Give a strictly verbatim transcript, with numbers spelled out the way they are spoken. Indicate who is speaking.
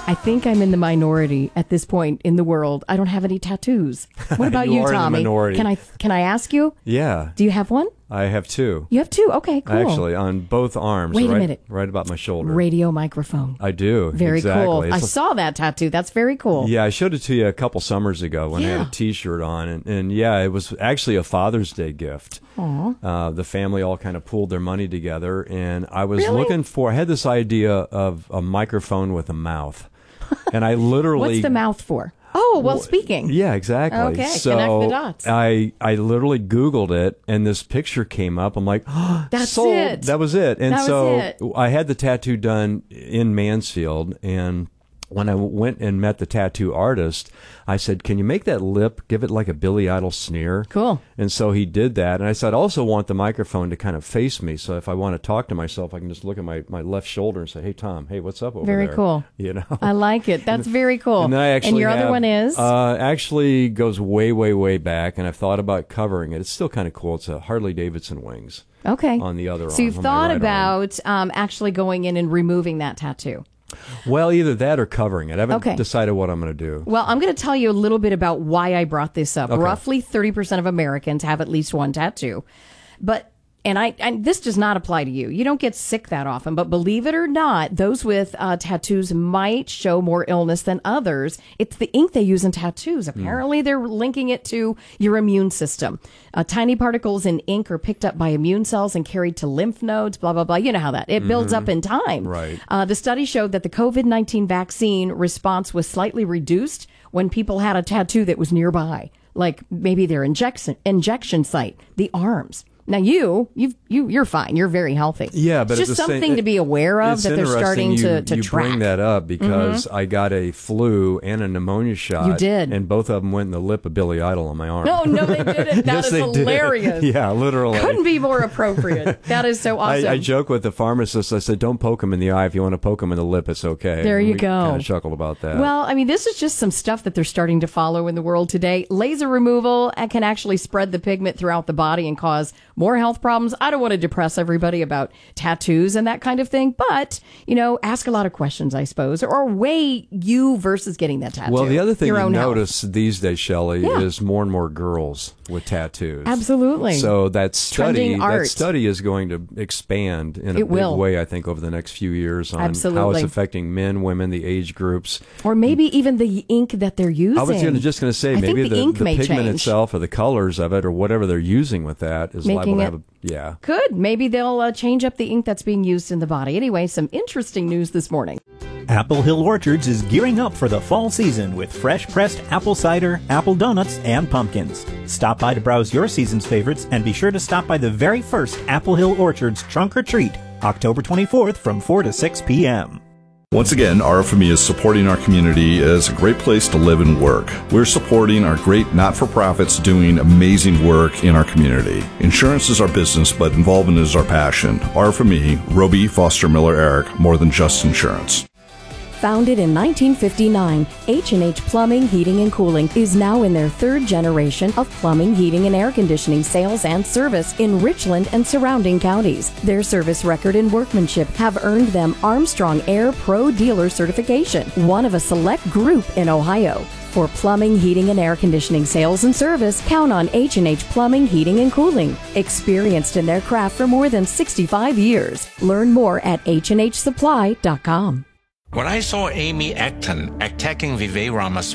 Speaker 1: I think I'm in the minority at this point in the world. I don't have any tattoos. What about
Speaker 2: you,
Speaker 1: you,
Speaker 2: are in the
Speaker 1: Tommy?
Speaker 2: minority.
Speaker 1: Can I can I ask you?
Speaker 2: Yeah.
Speaker 1: Do you have one?
Speaker 2: I have two.
Speaker 1: You have two? Okay, cool.
Speaker 2: Actually, on both arms.
Speaker 1: Wait a
Speaker 2: right,
Speaker 1: minute.
Speaker 2: Right about my shoulder.
Speaker 1: Radio microphone.
Speaker 2: I do.
Speaker 1: Very
Speaker 2: exactly.
Speaker 1: cool.
Speaker 2: It's
Speaker 1: I
Speaker 2: a-
Speaker 1: saw that tattoo. That's very cool.
Speaker 2: Yeah, I showed it to you a couple summers ago when I
Speaker 1: Yeah.
Speaker 2: had a T-shirt on, and, and yeah, it was actually a Father's Day gift.
Speaker 1: Aw.
Speaker 2: Uh, the family all kind of pooled their money together, and I was
Speaker 1: Really?
Speaker 2: looking for. I had this idea of a microphone with a mouth, and I literally.
Speaker 1: What's the mouth for? Oh, well, speaking.
Speaker 2: Yeah, exactly.
Speaker 1: Okay,
Speaker 2: so
Speaker 1: connect the dots.
Speaker 2: I I literally Googled it, and this picture came up. I'm like, oh,
Speaker 1: That's
Speaker 2: sold.
Speaker 1: it.
Speaker 2: That was it. And
Speaker 1: That was
Speaker 2: so
Speaker 1: it.
Speaker 2: I had the tattoo done in Mansfield, and when I went and met the tattoo artist, I said, "Can you make that lip, give it like a Billy Idol sneer?"
Speaker 1: Cool.
Speaker 2: And so he did that. And I said, I also want the microphone to kind of face me. So if I want to talk to myself, I can just look at my, my left shoulder and say, "Hey, Tom, hey, what's up over
Speaker 1: Very
Speaker 2: there?"
Speaker 1: cool.
Speaker 2: You know?
Speaker 1: I like it. That's very cool.
Speaker 2: And then I actually
Speaker 1: your
Speaker 2: have,
Speaker 1: other one is?
Speaker 2: Uh, actually goes way, way, way back. And I've thought about covering it. It's still kind of cool. It's a Harley Davidson wings
Speaker 1: Okay.
Speaker 2: on the other arm.
Speaker 1: So you've
Speaker 2: on my
Speaker 1: thought
Speaker 2: right arm.
Speaker 1: about um, actually going in and removing that tattoo.
Speaker 2: Well, either that or covering it. I haven't
Speaker 1: Okay.
Speaker 2: decided what I'm going to do.
Speaker 1: Well, I'm going to tell you a little bit about why I brought this up.
Speaker 2: Okay.
Speaker 1: Roughly thirty percent of Americans have at least one tattoo. But and I and this does not apply to you. You don't get sick that often, but believe it or not, those with uh, tattoos might show more illness than others. It's the ink they use in tattoos. Apparently, they're linking it to your immune system. Uh, tiny particles in ink are picked up by immune cells and carried to lymph nodes, blah, blah, blah. You know how that. It builds up in time.
Speaker 2: Right.
Speaker 1: Uh, the study showed that the COVID nineteen vaccine response was slightly reduced when people had a tattoo that was nearby, like maybe their injection injection site, the arms. Now you, you've, you, you're fine. You're very healthy.
Speaker 2: Yeah, but
Speaker 1: it's
Speaker 2: at
Speaker 1: just
Speaker 2: the same-
Speaker 1: something to be aware of
Speaker 2: It's
Speaker 1: that they're
Speaker 2: interesting
Speaker 1: starting
Speaker 2: you,
Speaker 1: to, to
Speaker 2: you
Speaker 1: track.
Speaker 2: bring that up because I got a flu and a pneumonia shot.
Speaker 1: You did.
Speaker 2: And both of them went in the lip of Billy Idol on my arm.
Speaker 1: No, no, they didn't. That
Speaker 2: Yes,
Speaker 1: is
Speaker 2: they did.
Speaker 1: hilarious.
Speaker 2: Yeah, literally.
Speaker 1: Couldn't be more appropriate. That is so awesome.
Speaker 2: I, I joke with the pharmacist. I said, "Don't poke him in the eye. If you want to poke him in the lip, it's okay."
Speaker 1: There
Speaker 2: And
Speaker 1: you
Speaker 2: we
Speaker 1: go.
Speaker 2: Kind of chuckled about that.
Speaker 1: Well, I mean, this is just some stuff that they're starting to follow in the world today. Laser removal uh, can actually spread the pigment throughout the body and cause more health problems. I don't want to depress everybody about tattoos and that kind of thing, but, you know, ask a lot of questions, I suppose, or weigh you versus getting that tattoo.
Speaker 2: Well, the other thing
Speaker 1: Your
Speaker 2: you
Speaker 1: own health.
Speaker 2: notice these days, Shelley,
Speaker 1: Yeah.
Speaker 2: is more and more girls with tattoos.
Speaker 1: Absolutely.
Speaker 2: So that study,
Speaker 1: Trending art.
Speaker 2: that study is going to expand in a
Speaker 1: It
Speaker 2: big
Speaker 1: will.
Speaker 2: way, I think, over the next few years on how
Speaker 1: Absolutely.
Speaker 2: it's affecting men, women, the age groups.
Speaker 1: Or maybe even the ink that they're using.
Speaker 2: I was gonna, just going to say,
Speaker 1: I
Speaker 2: maybe
Speaker 1: think the
Speaker 2: the,
Speaker 1: ink
Speaker 2: the
Speaker 1: may
Speaker 2: pigment
Speaker 1: change.
Speaker 2: itself or the colors of it or whatever they're using with that is liable
Speaker 1: Making
Speaker 2: to
Speaker 1: it-
Speaker 2: have a, yeah.
Speaker 1: Could. Maybe they'll uh, change up the ink that's being used in the body. Anyway, some interesting news this morning.
Speaker 3: Apple Hill Orchards is gearing up for the fall season with fresh pressed apple cider, apple donuts, and pumpkins. Stop by to browse your season's favorites and be sure to stop by the very first Apple Hill Orchards Trunk or Treat, October twenty-fourth from four to six p.m.
Speaker 4: Once again, R F M E is supporting our community as a great place to live and work. We're supporting our great not-for-profits doing amazing work in our community. Insurance is our business, but involvement is our passion. R F M E, Roby, Foster, Miller, Eric, more than just insurance.
Speaker 1: Founded in nineteen fifty-nine, H and H Plumbing, Heating and Cooling is now in their third generation of plumbing, heating, and air conditioning sales and service in Richland and surrounding counties. Their service record and workmanship have earned them Armstrong Air Pro Dealer certification, one of a select group in Ohio. For plumbing, heating, and air conditioning sales and service, count on H and H Plumbing, Heating and Cooling. Experienced in their craft for more than sixty-five years. Learn more at H and H supply dot com.
Speaker 5: When I saw Amy Acton attacking Vivek Ramaswamy